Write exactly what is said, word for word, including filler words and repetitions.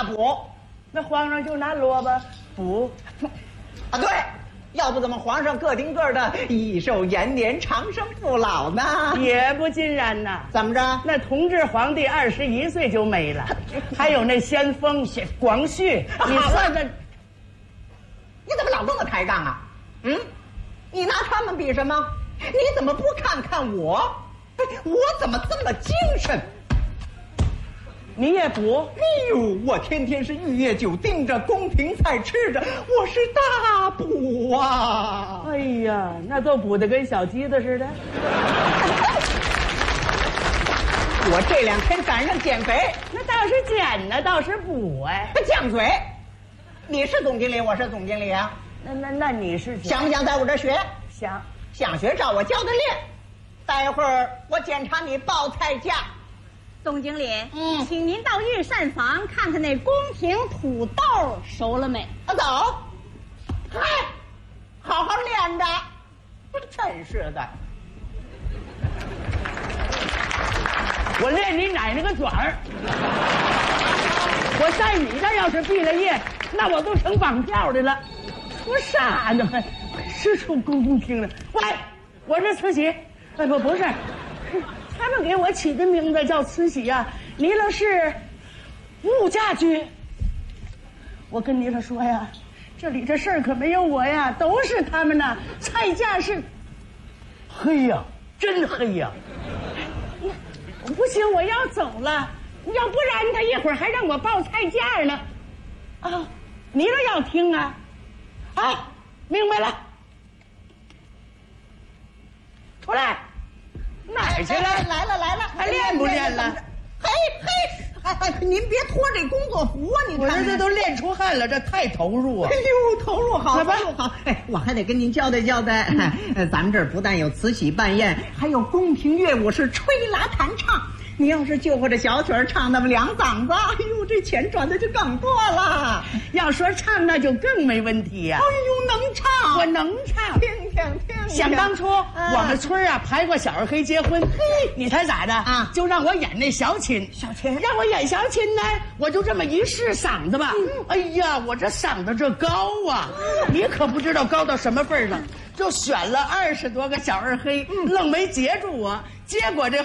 大补。 那皇上就拿萝卜补啊，对，要不怎么皇上个顶个的益寿延年、长生不老呢？ 也不尽然呐。 怎么着？ 那同治皇帝二十一岁就没了，还有那先锋广旭，你算算， 你怎么老跟我抬杠啊？嗯，你拿他们比什么？你怎么不看看我？我怎么这么精神？ 你也补？ 哎呦，我天天是玉液酒盯着，宫廷菜吃着，我是大补啊！ 哎呀，那都补得跟小鸡子似的。 我这两天赶上减肥， 那倒是减呢，倒是补哎。 犟嘴！你是总经理，我是总经理啊。 那那那你是想不想在我这学？ 想。 想学照我教的练。待会儿我检查你报菜价。 总经理， 嗯， 请您到御膳房看看那宫廷土豆熟了没？ 啊，走。嗨，好好练着。真是的。 我练你奶奶个爪儿！我在你这要是毕了业，那我都成绑票的了。我傻呢，还是出宫廷了。喂，我是慈禧。哎，不不是，他们给我起的名字叫慈禧呀。弥勒是物价局。我跟弥勒说呀，这里这事儿可没有我呀，都是他们呐。菜价是黑呀，真黑呀。不行，我要走了，要不然他一会儿还让我报菜价呢。啊，弥勒要听啊。啊，明白了。出来，哪儿去了？ 来了来了， 还练不练了？ 嘿嘿，哎哎，您别脱这工作服啊！你我看， 这这都练出汗了，这太投入啊！ 哎呦，投入好，投入好。哎，我还得跟您交代交代，呃，咱们这儿不但有慈禧办宴，还有宫廷乐舞是吹拉弹唱。你要是就会这小曲儿唱那么两嗓子，哎呦，这钱赚的就更多了。 要说唱，那就更没问题呀、啊。 哎呦，能唱， 我能唱， 听听听。 想当初、嗯、我们村啊排过小二黑结婚，嘿，你猜咋的啊？就让我演那小琴， 小琴让我演小琴呢，我就这么一试嗓子吧，嗯、哎呀，我这嗓子这高啊，嗯、你可不知道高到什么份儿上，就选了二十多个小二黑，嗯、愣没截住我，结果这。